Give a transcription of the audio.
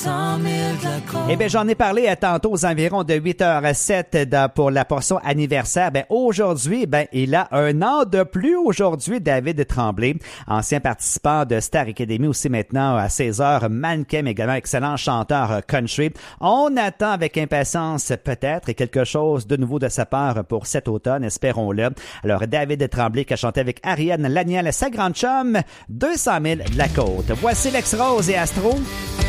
Eh bien, j'en ai parlé tantôt aux environs de 8h07 pour la portion anniversaire. Ben, aujourd'hui, il a un an de plus aujourd'hui, David Tremblay, ancien participant de Star Academy, aussi maintenant à 16h, mannequin, mais également excellent chanteur country. On attend avec impatience peut-être quelque chose de nouveau de sa part pour cet automne, espérons-le. Alors, David Tremblay qui a chanté avec Ariane Laniel, sa grande chum, 200 000 de la côte. Voici Lex Rose et Astro.